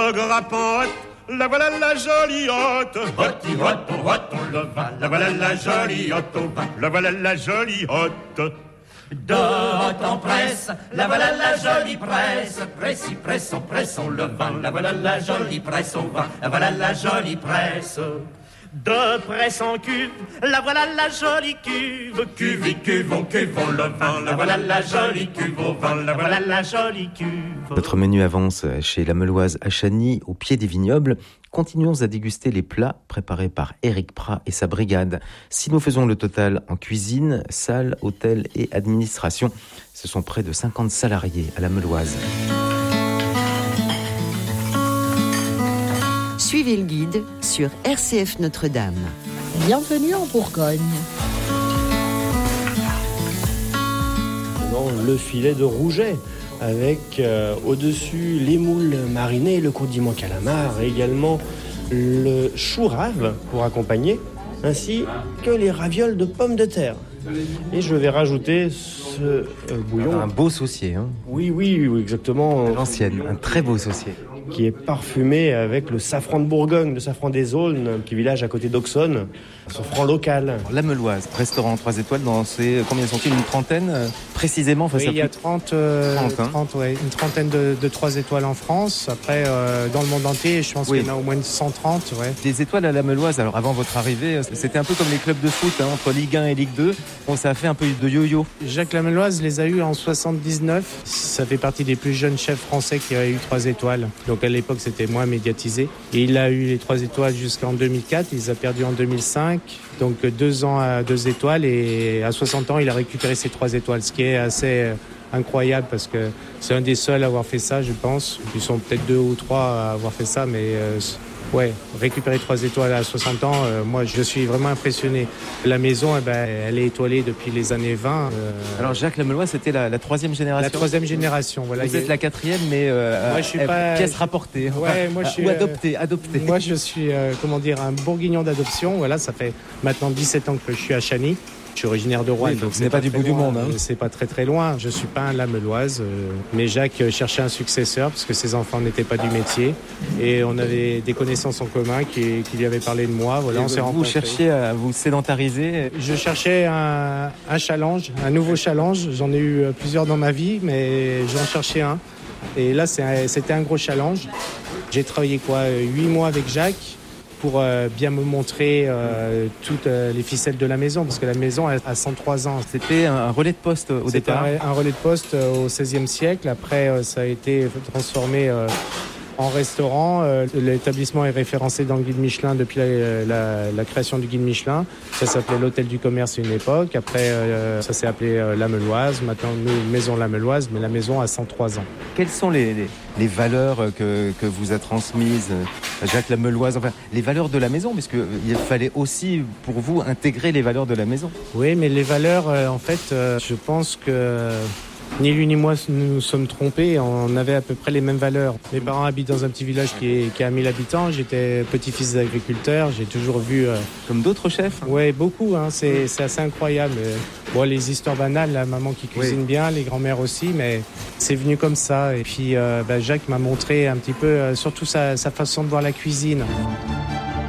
le grappin, la voilà la jolie hôte. Hotti, hot, on le vin. La voilà la jolie hôte au vin. La voilà la jolie hôte. De hôte en presse, la voilà la jolie presse. Pressons le vin. La voilà la jolie presse au vin. La voilà la jolie presse. De presse en cuve, la voilà la jolie cuve. Cuvons le vin. La voilà la jolie cuve au vin. La voilà la jolie cuve. Notre menu avance chez la Meuloise à Chagny, au pied des vignobles. Continuons à déguster les plats préparés par Éric Prat et sa brigade. Si nous faisons le total en cuisine, salle, hôtel et administration, ce sont près de 50 salariés à la Meuloise. Suivez le guide sur RCF Notre-Dame. Bienvenue en Bourgogne. Le filet de rouget avec au-dessus les moules marinés, le condiment calamar et également le chou rave pour accompagner, ainsi que les ravioles de pommes de terre. Et je vais rajouter ce bouillon. Un beau saucier. Hein. Oui, exactement. L'ancienne, un très beau saucier. Qui est parfumé avec le safran de Bourgogne, le safran des Aulnes, un petit village à côté d'Auxonne, un safran local. La Meuloise, restaurant 3 étoiles dans ces, combien sont-ils, une trentaine précisément? Oui, il y a 30, ouais, une trentaine de 3 étoiles en France. Après, dans le monde entier, je pense qu'il y en a au moins 130. Ouais. Des étoiles à la Meuloise, alors avant votre arrivée, c'était un peu comme les clubs de foot, hein, entre Ligue 1 et Ligue 2. Bon, ça a fait un peu de yo-yo. Jacques Lameloise les a eu en 79. Ça fait partie des plus jeunes chefs français qui a eu 3 étoiles. Donc à l'époque, c'était moins médiatisé. Et il a eu les 3 étoiles jusqu'en 2004. Il les a perdus en 2005. Donc 2 ans à 2 étoiles. Et à 60 ans, il a récupéré ses 3 étoiles. Ce qui est assez incroyable parce que c'est un des seuls à avoir fait ça, je pense. Ils sont peut-être 2 ou 3 à avoir fait ça. Mais récupérer 3 étoiles à 60 ans, moi, je suis vraiment impressionné. La maison, elle est étoilée depuis les années 20. Alors Jacques Lameloise, c'était la 3e génération. La 3e génération, voilà. Vous êtes la 4e, mais moi, je suis pas pièce rapportée. Moi, je suis, ou adoptée. Moi, je suis, un bourguignon d'adoption. Voilà, ça fait maintenant 17 ans que je suis à Chagny. Je suis originaire de Rouen, donc ce n'est pas du bout du monde. Hein. C'est pas très loin. Je suis pas un Lameloise, mais Jacques cherchait un successeur parce que ses enfants n'étaient pas du métier. Et on avait des connaissances en commun qui lui avaient parlé de moi. Voilà, on s'est rencontrés. Vous cherchiez à vous sédentariser? Je cherchais un challenge, un nouveau challenge. J'en ai eu plusieurs dans ma vie, mais j'en cherchais un. Et là, c'était un gros challenge. J'ai travaillé 8 mois avec Jacques pour bien me montrer toutes les ficelles de la maison, parce que la maison a 103 ans. C'était un relais de poste au départ. C'était un relais de poste au XVIe siècle. Après, ça a été transformé en restaurant. L'établissement est référencé dans le guide Michelin depuis la création du guide Michelin. Ça s'appelait l'Hôtel du Commerce à une époque. Après, ça s'est appelé La Meuloise. Maintenant, nous, Maison La Meuloise, mais la maison a 103 ans. Quelles sont les valeurs que vous a transmises Jacques Lameloise, enfin les valeurs de la maison, parce qu'il fallait aussi pour vous intégrer les valeurs de la maison. Oui, mais les valeurs, en fait, je pense que ni lui ni moi nous sommes trompés, on avait à peu près les mêmes valeurs. Mes parents habitent dans un petit village qui a 1000 habitants, j'étais petit-fils d'agriculteur, j'ai toujours vu... Comme d'autres chefs? Oui, beaucoup, hein, c'est assez incroyable. Bon, les histoires banales, la maman qui cuisine bien, les grands-mères aussi, mais c'est venu comme ça. Et puis Jacques m'a montré un petit peu, surtout sa façon de voir la cuisine.